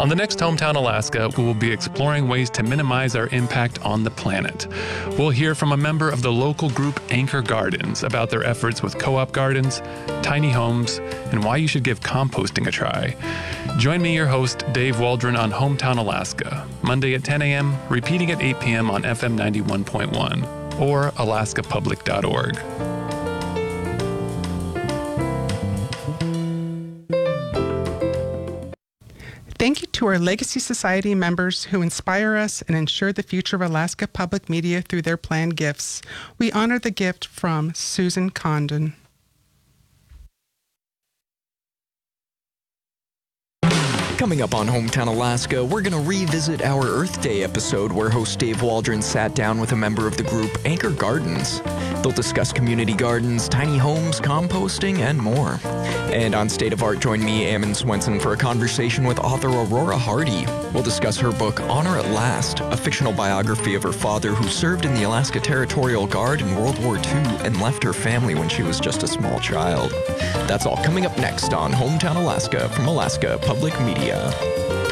On the next Hometown Alaska, we will be exploring ways to minimize our impact on the planet. We'll hear from a member of the local group Anchor Gardens about their efforts with co-op gardens, tiny homes, and why you should give composting a try. Join me, your host, Dave Waldron, on Hometown Alaska, Monday at 10 a.m., repeating at 8 p.m. on FM 91.1 or alaskapublic.org. Thank you to our Legacy Society members who inspire us and ensure the future of Alaska Public Media through their planned gifts. We honor the gift from Susan Condon. Coming up on Hometown Alaska, we're going to revisit our Earth Day episode where host Dave Waldron sat down with a member of the group Anchor Gardens. They'll discuss community gardens, tiny homes, composting, and more. And on State of Art, join me, Ammon Swenson, for a conversation with author Aurora Hardy. We'll discuss her book Honor at Last, a fictional biography of her father who served in the Alaska Territorial Guard in World War II and left her family when she was just a small child. That's all coming up next on Hometown Alaska from Alaska Public Media.